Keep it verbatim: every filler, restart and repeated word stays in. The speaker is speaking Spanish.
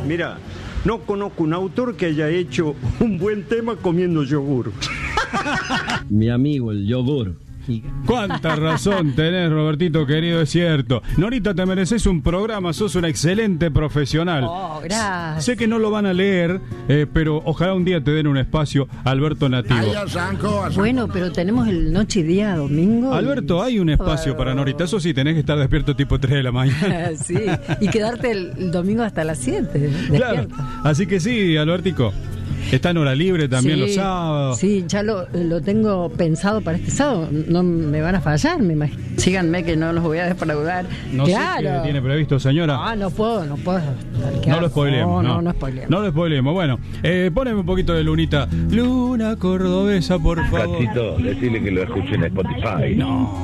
Mira, no conozco un autor que haya hecho un buen tema comiendo yogur. Mi amigo, el yogur. Cuánta razón tenés, Robertito querido, es cierto. Norita, te mereces un programa, sos una excelente profesional. Oh, gracias. Sé que no lo van a leer, eh, pero ojalá un día te den un espacio, Alberto Nativo. Bueno, pero tenemos el noche y día domingo. Alberto, hay un espacio Oh. para Norita, eso sí, tenés que estar despierto tipo tres de la mañana. Sí, y quedarte el, el domingo hasta las siete. Claro, así que sí, Albertico. Está en hora libre también Sí, los sábados. Sí, ya lo, lo tengo pensado para este sábado. No me van a fallar, me imagino. Síganme que no los voy a defraudar. No claro. sé qué tiene previsto, señora. Ah, no puedo, no puedo. No lo spoilemos. No, No, no, no spoilemos. No lo spoilemos. Bueno, eh, poneme un poquito de lunita. Luna cordobesa, por favor. Cachito, decirle que lo escuche en Spotify. No.